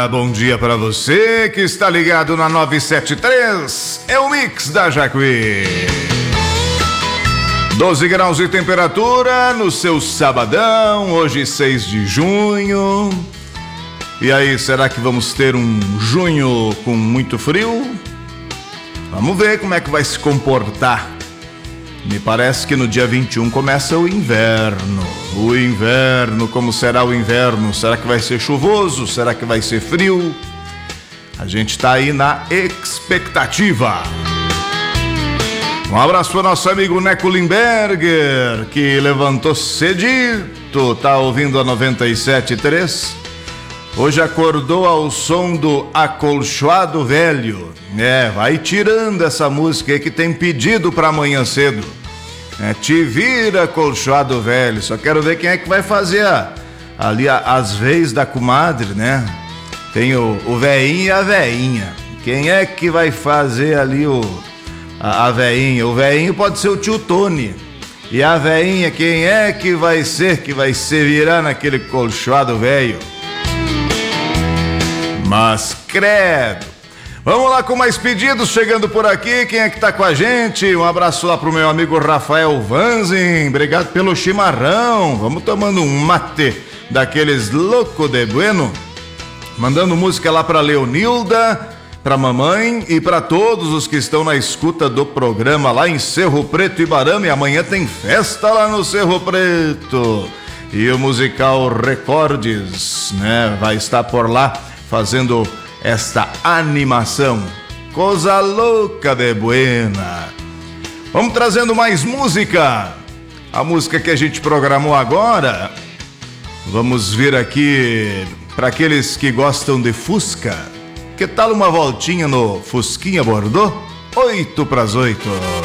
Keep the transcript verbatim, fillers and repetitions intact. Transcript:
Bom dia para você que está ligado na novecentos e setenta e três, é o Mix da Jacuí. doze graus de temperatura no seu sabadão, hoje seis de junho. E aí, será que vamos ter um junho com muito frio? Vamos ver como é que vai se comportar. Me parece que no dia vinte e um começa o inverno. O inverno, como será o inverno? Será que vai ser chuvoso? Será que vai ser frio? A gente tá aí na expectativa. Um abraço para nosso amigo Neco Limberger, que levantou cedito, tá ouvindo a noventa e sete ponto três. Hoje acordou ao som do Acolchoado Velho. É, vai tirando essa música aí que tem pedido para amanhã cedo. É, te vira, Acolchoado Velho. Só quero ver quem é que vai fazer a, ali a, as vezes da comadre, né? Tem o, o veinho e a veinha. Quem é que vai fazer ali o, a, a veinha? O veinho pode ser o tio Tony. E a veinha, quem é que vai ser que vai se virar naquele colchoado velho? Mas credo. Vamos lá com mais pedidos chegando por aqui. Quem é que tá com a gente? Um abraço lá pro meu amigo Rafael Vanzin. Obrigado pelo chimarrão. Vamos tomando um mate daqueles louco de bueno. Mandando música lá pra Leonilda, pra mamãe e pra todos os que estão na escuta do programa lá em Cerro Preto, Ibarama. E amanhã tem festa lá no Cerro Preto. E o musical Recordes, né, vai estar por lá fazendo esta animação. Coisa louca de buena. Vamos trazendo mais música. A música que a gente programou agora. Vamos vir aqui para aqueles que gostam de Fusca. Que tal uma voltinha no Fusquinha Bordeaux? Oito pras oito.